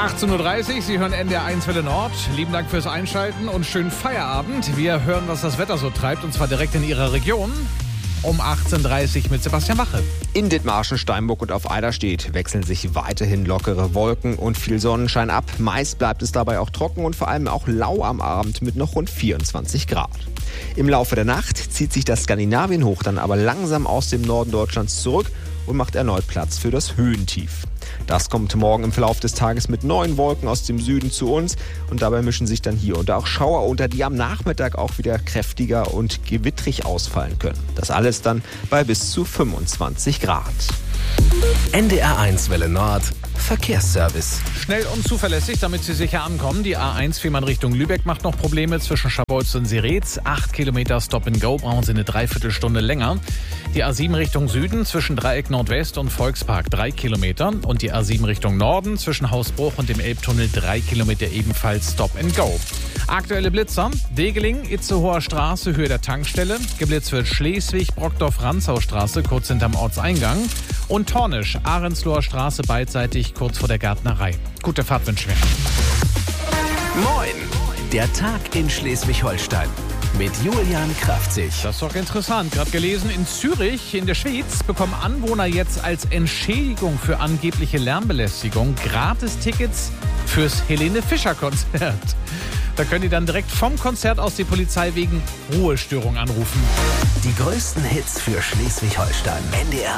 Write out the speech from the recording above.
18.30 Uhr, Sie hören NDR1 Welle Nord. Lieben Dank fürs Einschalten und schönen Feierabend. Wir hören, was das Wetter so treibt, und zwar direkt in Ihrer Region. Um 18.30 Uhr mit Sebastian Wache. In Dithmarschen, Steinburg und auf Eiderstedt wechseln sich weiterhin lockere Wolken und viel Sonnenschein ab. Meist bleibt es dabei auch trocken und vor allem auch lau am Abend mit noch rund 24 Grad. Im Laufe der Nacht zieht sich das Skandinavienhoch dann aber langsam aus dem Norden Deutschlands zurück und macht erneut Platz für das Höhentief. Das kommt morgen im Verlauf des Tages mit neuen Wolken aus dem Süden zu uns und dabei mischen sich dann hier und da auch Schauer unter, die am Nachmittag auch wieder kräftiger und gewittrig ausfallen können. Das alles dann bei bis zu 25 Grad. NDR1 Welle Nord Verkehrsservice. Schnell und zuverlässig, damit Sie sicher ankommen. Die A1 Fehmarn Richtung Lübeck macht noch Probleme zwischen Scharbeutz und Seretz. 8 Kilometer Stop and Go, brauchen Sie eine Dreiviertelstunde länger. Die A7 Richtung Süden zwischen Dreieck Nordwest und Volkspark 3 Kilometer. Und die A7 Richtung Norden zwischen Hausbruch und dem Elbtunnel 3 Kilometer ebenfalls Stop and Go. Aktuelle Blitzer: Degeling, Itzehoer Straße, Höhe der Tankstelle. Geblitzt wird Schleswig, Brockdorf-Rantzau-Straße, kurz hinterm Ortseingang. Und Tornisch, Ahrensloher Straße, beidseitig, kurz vor der Gärtnerei. Gute Fahrt wünschen wir. Moin! Der Tag in Schleswig-Holstein mit Julian Kraftzig. Das ist doch interessant. Gerade gelesen, in Zürich in der Schweiz bekommen Anwohner jetzt als Entschädigung für angebliche Lärmbelästigung Gratis-Tickets fürs Helene-Fischer-Konzert. Da können die dann direkt vom Konzert aus die Polizei wegen Ruhestörung anrufen. Die größten Hits für Schleswig-Holstein. NDR